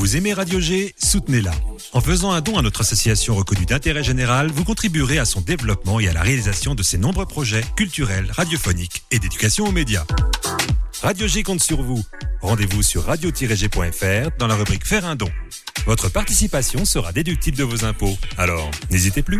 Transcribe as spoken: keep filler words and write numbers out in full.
Vous aimez Radio G, soutenez-la. En faisant un don à notre association reconnue d'intérêt général, vous contribuerez à son développement et à la réalisation de ses nombreux projets culturels, radiophoniques et d'éducation aux médias. Radio G compte sur vous. Rendez-vous sur radio tiret g point f r dans la rubrique Faire un don. Votre participation sera déductible de vos impôts. Alors, n'hésitez plus.